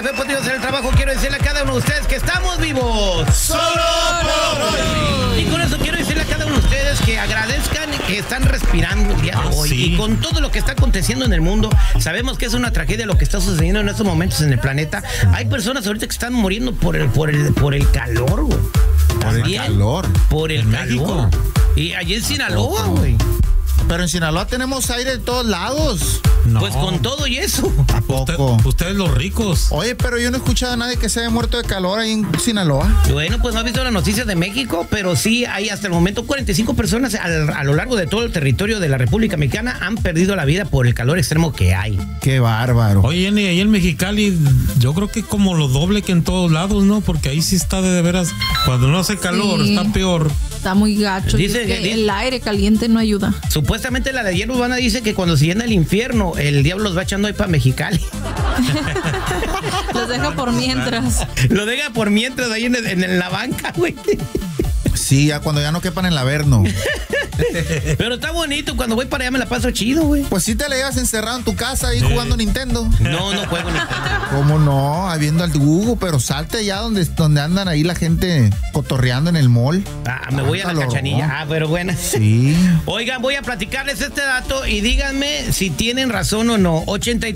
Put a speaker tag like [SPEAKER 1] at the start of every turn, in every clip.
[SPEAKER 1] Café Potrillo en el trabajo, quiero decirle a cada uno de ustedes que estamos vivos.
[SPEAKER 2] ¡Solo por hoy!
[SPEAKER 1] Y con eso quiero decirle a cada uno de ustedes que agradezcan que están respirando el día de hoy.
[SPEAKER 2] Sí.
[SPEAKER 1] Y con todo lo que está aconteciendo en el mundo, sabemos que es una tragedia lo que está sucediendo en estos momentos en el planeta. Hay personas ahorita que están muriendo por el calor, güey.
[SPEAKER 3] Por el calor.
[SPEAKER 1] Por el
[SPEAKER 2] En
[SPEAKER 1] calor.
[SPEAKER 2] México.
[SPEAKER 1] Y allí en Sinaloa, güey.
[SPEAKER 3] Pero en Sinaloa tenemos aire de todos lados.
[SPEAKER 2] No.
[SPEAKER 1] Pues con todo y eso.
[SPEAKER 3] ¿A poco?
[SPEAKER 2] Ustedes los ricos.
[SPEAKER 3] Oye, pero yo no he escuchado a nadie que se haya muerto de calor ahí en Sinaloa.
[SPEAKER 1] Bueno, pues no he visto las noticias de México, pero sí hay hasta el momento 45 personas a lo largo de todo el territorio de la República Mexicana han perdido la vida por el calor extremo que hay.
[SPEAKER 3] Qué bárbaro.
[SPEAKER 2] Oye, Jenny, ahí en Mexicali, yo creo que como lo doble que en todos lados, ¿no? Porque ahí sí está de veras. Cuando no hace calor,
[SPEAKER 4] Sí.
[SPEAKER 2] está peor.
[SPEAKER 4] Está muy gacho. Y
[SPEAKER 1] Dice
[SPEAKER 4] es que
[SPEAKER 1] que-
[SPEAKER 4] el aire caliente no ayuda.
[SPEAKER 1] Supuestamente la leyenda urbana dice que cuando se llena el infierno, el diablo los va echando ahí para Mexicali.
[SPEAKER 4] Los deja por mientras.
[SPEAKER 1] Lo deja por mientras ahí en la banca, güey.
[SPEAKER 3] Sí, ya cuando ya no quepan en el Averno.
[SPEAKER 1] Pero está bonito, cuando voy para allá me la paso chido, güey.
[SPEAKER 3] Pues sí te la llevas encerrado en tu casa ahí jugando Nintendo.
[SPEAKER 1] No juego ni
[SPEAKER 3] ¿Cómo no? Habiendo al Hugo, pero salte allá donde andan ahí la gente cotorreando en el mall.
[SPEAKER 1] me voy a la
[SPEAKER 3] Ándalo,
[SPEAKER 1] Cachanilla.
[SPEAKER 3] ¿no?
[SPEAKER 1] Pero bueno.
[SPEAKER 3] Sí.
[SPEAKER 1] Oigan, voy a platicarles este dato y díganme si tienen razón o no.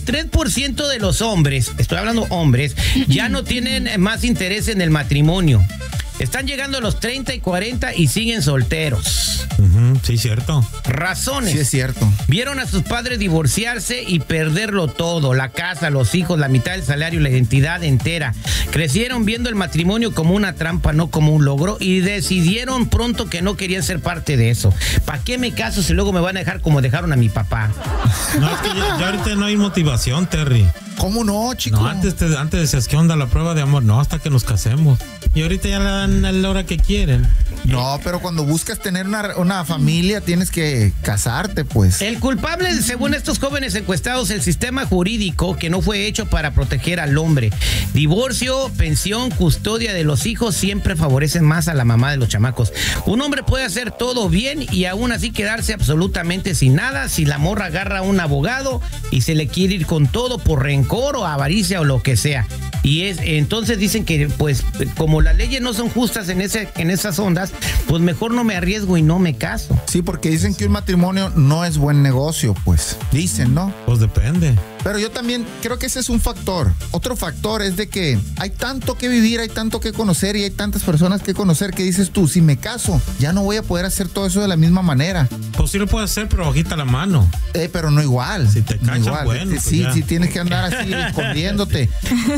[SPEAKER 1] 83% de los hombres, estoy hablando hombres, ya no tienen más interés en el matrimonio. Están llegando a los 30 y 40 y siguen solteros.
[SPEAKER 2] Ujú, sí, cierto.
[SPEAKER 1] Razones.
[SPEAKER 3] Sí, es cierto.
[SPEAKER 1] Vieron a sus padres divorciarse y perderlo todo, la casa, los hijos, la mitad del salario, la identidad entera. Crecieron viendo el matrimonio como una trampa, no como un logro, y decidieron pronto que no querían ser parte de eso. ¿Para qué me caso si luego me van a dejar como dejaron a mi papá?
[SPEAKER 2] No, es que ya ahorita no hay motivación, Terry.
[SPEAKER 3] ¿Cómo no, chico?
[SPEAKER 2] No, antes decías, ¿qué onda la prueba de amor? No, hasta que nos casemos. Y ahorita ya le dan a la hora que quieren.
[SPEAKER 3] No, pero cuando buscas tener una familia tienes que casarte, pues.
[SPEAKER 1] El culpable, según estos jóvenes encuestados, el sistema jurídico que no fue hecho para proteger al hombre. Divorcio, pensión, custodia de los hijos siempre favorecen más a la mamá de los chamacos. Un hombre puede hacer todo bien y aún así quedarse absolutamente sin nada si la morra agarra a un abogado y se le quiere ir con todo por rencor o avaricia o lo que sea. Y entonces dicen que, pues, como las leyes no son justas en esas ondas, pues mejor no me arriesgo y no me caso.
[SPEAKER 3] Sí, porque dicen que un matrimonio no es buen negocio, pues. Dicen, ¿no?
[SPEAKER 2] Pues depende.
[SPEAKER 3] Pero yo también creo que ese es un factor. Otro factor es de que hay tanto que vivir, hay tanto que conocer y hay tantas personas que conocer que dices tú, si me caso, ya no voy a poder hacer todo eso de la misma manera.
[SPEAKER 2] Pues sí lo puedes hacer, pero bajita la mano.
[SPEAKER 3] Pero no igual.
[SPEAKER 2] Si te
[SPEAKER 3] no
[SPEAKER 2] cachan,
[SPEAKER 3] igual.
[SPEAKER 2] bueno, pues
[SPEAKER 3] sí,
[SPEAKER 2] ya.
[SPEAKER 3] sí, tienes que andar así escondiéndote.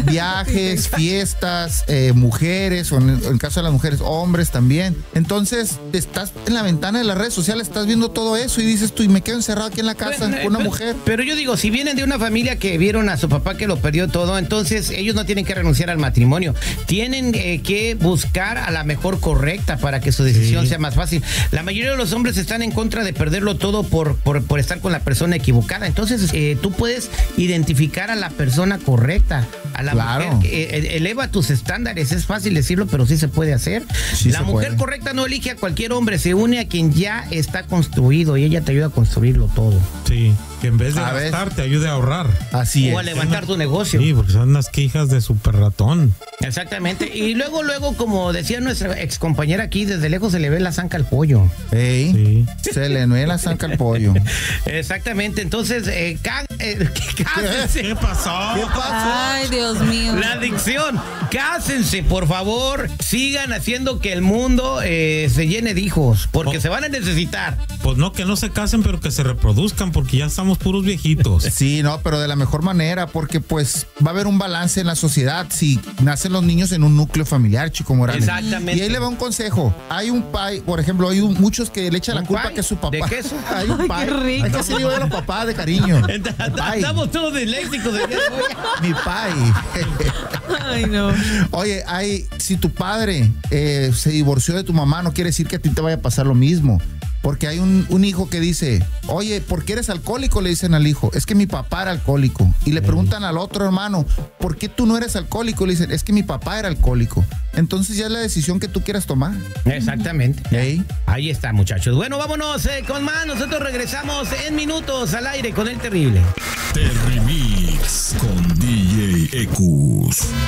[SPEAKER 3] Viajes, fiestas, mujeres, o en el caso de las mujeres, hombres también. Entonces, estás en la ventana de las redes sociales, estás viendo todo eso y dices tú, y me quedo encerrado aquí en la casa con una mujer.
[SPEAKER 1] Pero yo digo, si vienen de una familia que vieron a su papá que lo perdió todo, entonces ellos no tienen que renunciar al matrimonio. Tienen que buscar a la mejor correcta para que su decisión sea más fácil. La mayoría de los hombres están en contra de perderlo todo por estar con la persona equivocada. Entonces, tú puedes identificar a la persona correcta, a la
[SPEAKER 3] Claro.
[SPEAKER 1] mujer que eleva tus estándares. Es fácil decirlo, pero sí se puede hacer.
[SPEAKER 3] Sí
[SPEAKER 1] La
[SPEAKER 3] se
[SPEAKER 1] mujer
[SPEAKER 3] puede.
[SPEAKER 1] correcta no elige a cualquier hombre, se une a quien ya está construido y ella te ayuda a construirlo todo.
[SPEAKER 2] Sí, que en vez de
[SPEAKER 3] A ver.
[SPEAKER 2] gastar, te ayude a ahorrar.
[SPEAKER 3] Así
[SPEAKER 1] O a
[SPEAKER 3] es.
[SPEAKER 1] levantar tu negocio.
[SPEAKER 2] Sí, porque son unas quijas de super ratón.
[SPEAKER 1] Exactamente. Y luego, como decía nuestra ex compañera aquí, desde lejos se le ve la zanca al pollo.
[SPEAKER 3] Ey,
[SPEAKER 2] Sí.
[SPEAKER 3] se le nueve la zanca al pollo.
[SPEAKER 1] Exactamente. Entonces, cásense.
[SPEAKER 2] ¿Qué pasó?
[SPEAKER 3] ¿Qué pasó?
[SPEAKER 4] Ay, Dios mío.
[SPEAKER 1] La adicción. Cásense, por favor. Sigan haciendo que el mundo se llene de hijos, porque se van a necesitar.
[SPEAKER 2] Pues no, que no se casen, pero que se reproduzcan, porque ya estamos puros viejitos.
[SPEAKER 3] Sí, no, pero de la mejor manera, porque pues va a haber un balance en la sociedad si nacen los niños en un núcleo familiar, Chico Morales.
[SPEAKER 1] Exactamente.
[SPEAKER 3] Y ahí le va un consejo. Hay un pai, por ejemplo, hay muchos que le echan la
[SPEAKER 1] ¿Un
[SPEAKER 3] culpa
[SPEAKER 1] pai?
[SPEAKER 3] que es su papá.
[SPEAKER 1] ¿De queso?
[SPEAKER 3] Hay un
[SPEAKER 4] Ay,
[SPEAKER 3] pai.
[SPEAKER 4] qué rico.
[SPEAKER 3] Hay que se digo de los papás de cariño. Pai.
[SPEAKER 1] Estamos todos disléxicos.
[SPEAKER 3] Mi pai.
[SPEAKER 4] Ay, no.
[SPEAKER 3] Oye, si tu padre se divorció de tu mamá, no quiere decir que a ti te vaya a pasar lo mismo. Porque hay un hijo que dice, oye, ¿por qué eres alcohólico? Le dicen al hijo, es que mi papá era alcohólico. Y le preguntan al otro hermano, ¿por qué tú no eres alcohólico? Le dicen, es que mi papá era alcohólico. Entonces ya es la decisión que tú quieras tomar.
[SPEAKER 1] Exactamente.
[SPEAKER 3] Ey.
[SPEAKER 1] Ahí está, muchachos. Bueno, vámonos con más. Nosotros regresamos en minutos al aire con el terrible.
[SPEAKER 5] Terry Mix con DJ IEQs.